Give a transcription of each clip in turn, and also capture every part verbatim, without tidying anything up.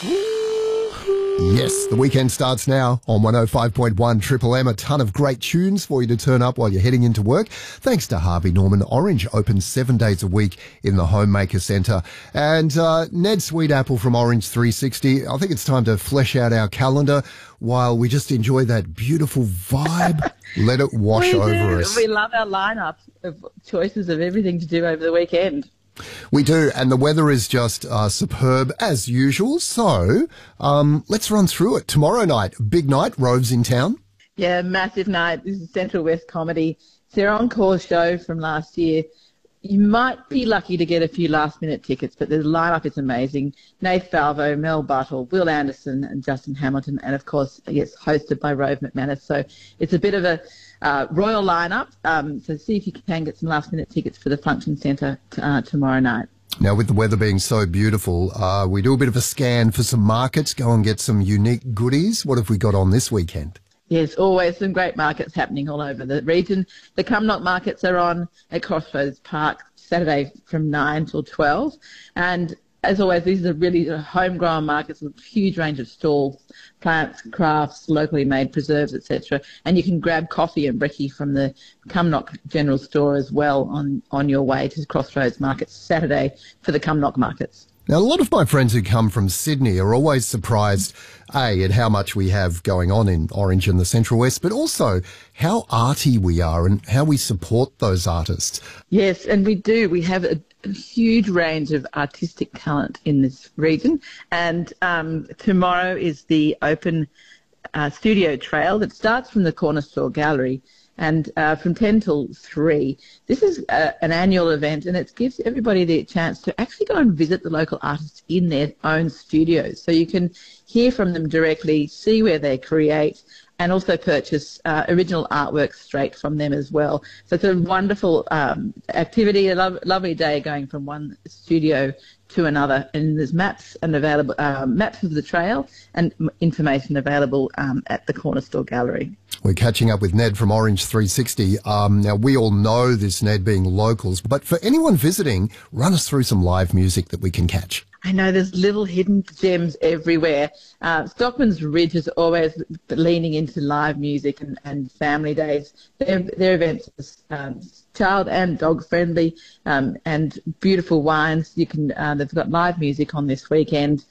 Yes, the weekend starts now on one oh five point one Triple M. A ton of great tunes for you to turn up while you're heading into work. Thanks to Harvey Norman. Orange opens seven days a week in the Homemaker Centre. And uh, Ned Sweetapple from Orange three sixty, I think it's time to flesh out our calendar while we just enjoy that beautiful vibe. Let it wash we over do. us. We love our lineup of choices of everything to do over the weekend. We do, and the weather is just uh, superb as usual. So um, let's run through it. Tomorrow night, big night, Rove's in town. Yeah, massive night. This is Central West Comedy. It's their encore show from last year. You might be lucky to get a few last-minute tickets, but the lineup is amazing. Nath Falvo, Mel Buttle, Will Anderson and Justin Hamilton, and, of course, yes, hosted by Rove McManus. So it's a bit of a uh, royal lineup. Um, so see if you can get some last-minute tickets for the Function Centre uh, tomorrow night. Now, with the weather being so beautiful, uh, we do a bit of a scan for some markets, go and get some unique goodies. What have we got on this weekend? Yes, always some great markets happening all over the region. The Cumnock markets are on at Crossroads Park Saturday from nine till twelve. And as always, these are really homegrown markets with a huge range of stalls, plants, crafts, locally made preserves, et cetera. And you can grab coffee and brekkie from the Cumnock General Store as well on, on your way to Crossroads Markets Saturday for the Cumnock markets. Now, a lot of my friends who come from Sydney are always surprised, A, at how much we have going on in Orange and the Central West, but also how arty we are and how we support those artists. Yes, and we do. We have a, a huge range of artistic talent in this region. And um, tomorrow is the open uh, studio trail that starts from the Corner Store Gallery. And uh, from ten till three, this is uh, an annual event, and it gives everybody the chance to actually go and visit the local artists in their own studios. So you can hear from them directly, see where they create, and also purchase uh, original artwork straight from them as well. So it's a wonderful um, activity, a lo- lovely day going from one studio to another, and there's maps and available uh, maps of the trail and information available um, at the Corner Store Gallery. We're catching up with Ned from Orange three sixty. Um, now, we all know this, Ned, being locals, but for anyone visiting, run us through some live music that we can catch. I know there's little hidden gems everywhere. Uh, Stockman's Ridge is always leaning into live music and, and family days. Their, their events are um, child and dog friendly um, and beautiful wines. You can uh, they've got live music on this weekend.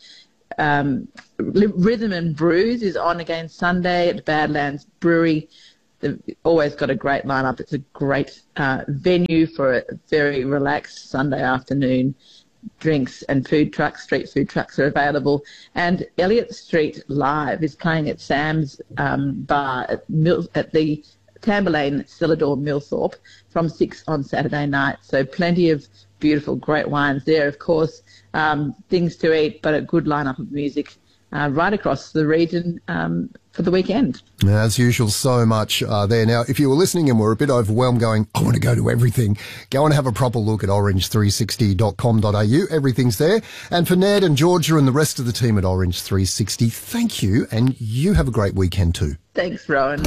Um, Rhythm and Brews is on again Sunday at Badlands Brewery. They've always got a great lineup. It's a great uh, venue for a very relaxed Sunday afternoon. Drinks and food trucks, street food trucks are available. And Elliott Street Live is playing at Sam's um, Bar at, Mil- at the Tamburlaine Cellador Millthorpe from six on Saturday night. So plenty of beautiful, great wines there, of course, um, things to eat, but a good lineup of music uh, right across the region um, for the weekend. As usual, so much uh, there. Now, if you were listening and were a bit overwhelmed going, I want to go to everything, go and have a proper look at orange three sixty dot com dot a u. Everything's there. And for Ned and Georgia and the rest of the team at Orange three sixty, thank you, and you have a great weekend too. Thanks, Rowan.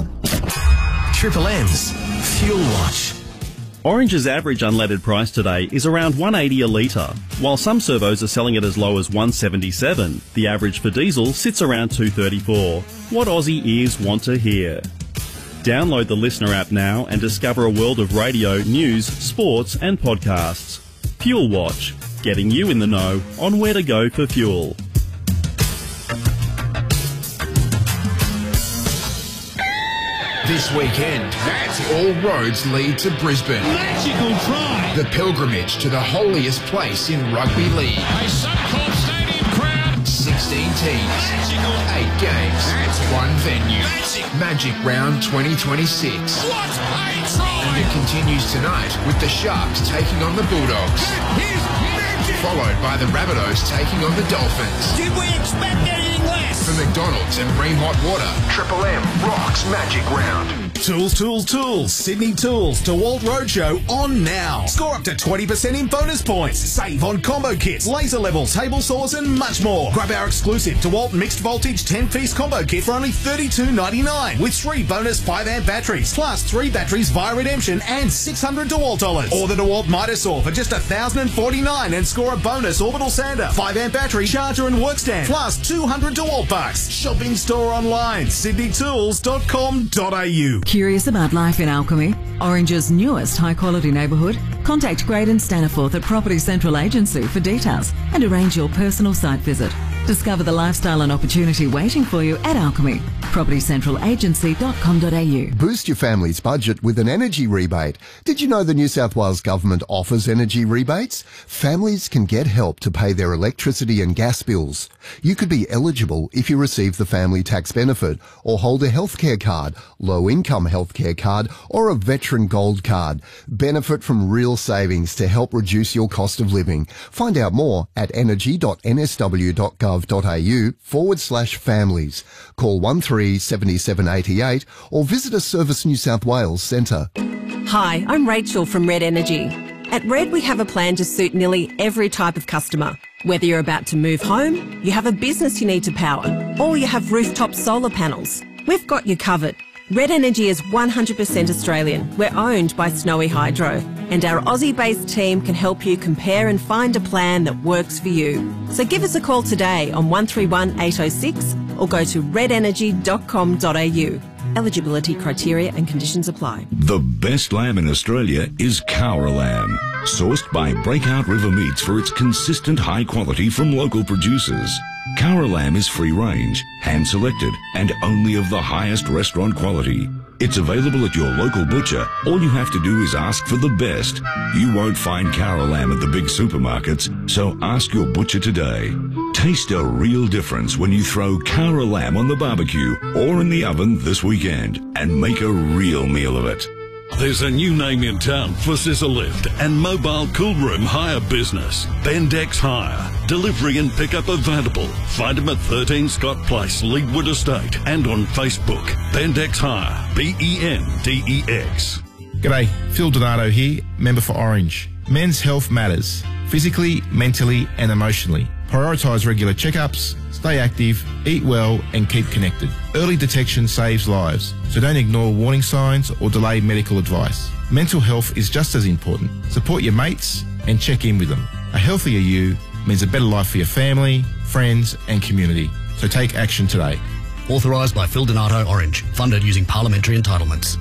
Triple M's Fuel Watch. Orange's average unleaded price today is around one eighty a litre, while some servos are selling it as low as one seventy-seven. The average for diesel sits around two thirty-four. What Aussie ears want to hear. Download the Listener app now and discover a world of radio, news, sports and podcasts. Fuel Watch, getting you in the know on where to go for fuel. This weekend, that's all roads lead to Brisbane. Magical try. The pilgrimage to the holiest place in rugby league. A Suncorp Stadium crowd. sixteen teams. Magical. Eight games. That's one venue. Magic. Magic Round twenty twenty-six. What a try. And it continues tonight with the Sharks taking on the Bulldogs. That is magic. Followed by the Rabbitohs taking on the Dolphins. Did we expect anything less? For McDonald's and Bream Hot Water, Triple M rocks Magic Round. Tools, Tools, Tools. Sydney Tools DeWalt Roadshow on now. Score up to twenty percent in bonus points. Save on combo kits, laser levels, table saws and much more. Grab our exclusive DeWalt mixed voltage ten-piece combo kit for only thirty-two ninety-nine with three bonus five amp batteries plus three batteries via redemption and six hundred DeWalt dollars. Or the DeWalt Mitre Saw for just one thousand forty-nine and score a bonus orbital sander, five amp battery, charger and work stand plus two hundred DeWalt bucks. Shopping store online, sydney tools dot com dot a u. Curious about life in Alchemy, Orange's newest high-quality neighbourhood? Contact Graydon Staniforth at Property Central Agency for details and arrange your personal site visit. Discover the lifestyle and opportunity waiting for you at Alchemy. property central agency dot com dot a u. Boost your family's budget with an energy rebate. Did you know the New South Wales Government offers energy rebates? Families can get help to pay their electricity and gas bills. You could be eligible if you receive the family tax benefit or hold a healthcare card, low-income healthcare card or a veteran gold card. Benefit from real savings to help reduce your cost of living. Find out more at energy dot n s w dot gov dot a u forward slash families. Call one three seven seven eight eight or visit a Service New South Wales centre. Hi, I'm Rachel from Red Energy. At Red, we have a plan to suit nearly every type of customer. Whether you're about to move home, you have a business you need to power, or you have rooftop solar panels, we've got you covered. Red Energy is one hundred percent Australian. We're owned by Snowy Hydro, and our Aussie-based team can help you compare and find a plan that works for you. So give us a call today on one three one eight oh six or go to red energy dot com dot a u. Eligibility criteria and conditions apply. The best lamb in Australia is Cowra lamb, sourced by Breakout River Meats for its consistent high quality from local producers. Cowra lamb is free range, hand selected, and only of the highest restaurant quality. It's available at your local butcher. All you have to do is ask for the best. You won't find Cowra lamb at the big supermarkets, so ask your butcher today. Taste a real difference when you throw Cowra lamb on the barbecue or in the oven this weekend and make a real meal of it. There's a new name in town for scissor lift and mobile cool room hire business. Bendex Hire. Delivery and pickup available. Find them at thirteen Scott Place, Leadwood Estate, and on Facebook. Bendex Hire. B E N D E X. G'day, Phil Donato here, member for Orange. Men's health matters, physically, mentally and emotionally. Prioritise regular checkups, stay active, eat well and keep connected. Early detection saves lives, so don't ignore warning signs or delay medical advice. Mental health is just as important. Support your mates and check in with them. A healthier you means a better life for your family, friends and community. So take action today. Authorised by Phil Donato, Orange. Funded using parliamentary entitlements.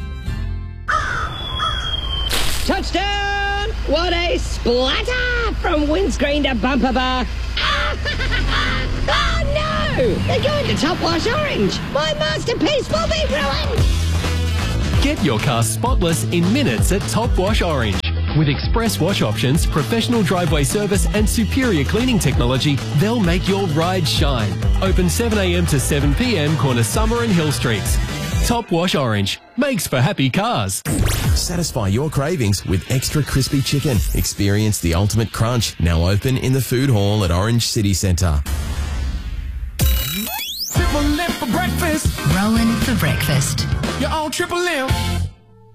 Touchdown! What a splatter from windscreen to bumper bar. Oh no! They're going to Top Wash Orange. My masterpiece will be ruined. Get your car spotless in minutes at Top Wash Orange. With express wash options, professional driveway service and superior cleaning technology, they'll make your ride shine. Open seven a m to seven p m corner Summer and Hill Streets. Top Wash Orange. Makes for happy cars. Satisfy your cravings with extra crispy chicken. Experience the ultimate crunch. Now open in the food hall at Orange City Centre. Triple M for breakfast. Rowan for breakfast. You're on Triple M.